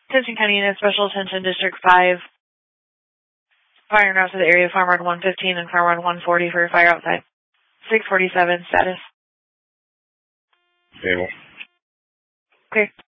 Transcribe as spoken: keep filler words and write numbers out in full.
Attention County Unit, Special Attention District five. Fire route to the area of Farm Road one fifteen and Farm Road one forty for fire outside. six forty-seven, status. Stable. Okay.